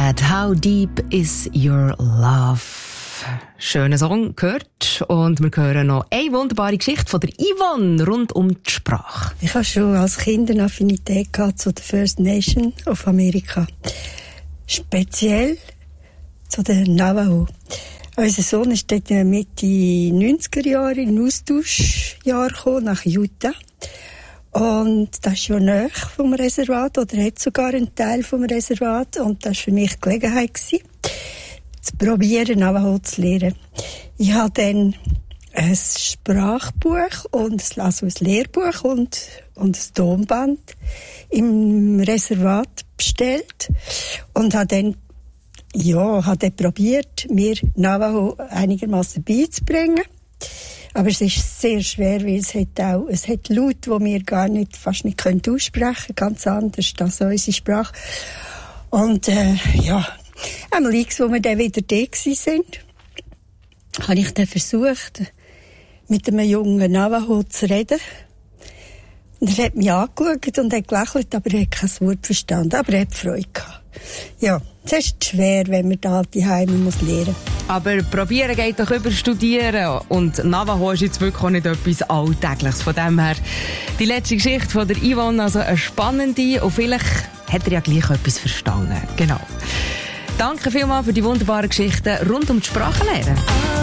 Bad, How Deep Is Your Love? Schöner Song gehört. Und wir hören noch eine wunderbare Geschichte von der Yvonne rund um die Sprache. Ich habe schon als Kind eine Affinität gehabt zu der First Nation of Amerika. Speziell zu den Navajo. Unser Sohn ist dort Mitte 90er Jahre in ein Austauschjahr gekommen, nach Utah. Und das ist ja nahe vom Reservat, oder hat sogar einen Teil vom Reservat. Und das war für mich die Gelegenheit, zu probieren, Navajo zu lernen. Ich habe dann ein Sprachbuch und ein Lehrbuch und ein Tonband im Reservat bestellt. Und habe dann probiert, mir Navajo einigermaßen beizubringen. Aber es ist sehr schwer, weil es hat Laute, die wir fast nicht aussprechen können, ganz anders als unsere Sprache. Und, einmal X, wo wir dann wieder da waren, habe ich dann versucht, mit einem jungen Navajo zu reden. Und er hat mich angeschaut und hat gelächelt, aber er hat kein Wort verstanden. Aber er hat Freude gehabt. Ja, es ist schwer, wenn man da die Heime lernen muss. Aber probieren geht doch über Studieren. Und Navajo ist jetzt wirklich auch nicht etwas Alltägliches. Von dem her, die letzte Geschichte von der Yvonne, also eine spannende. Und vielleicht hat er ja gleich etwas verstanden. Genau. Danke vielmals für die wunderbaren Geschichten rund um die Sprachenlehre.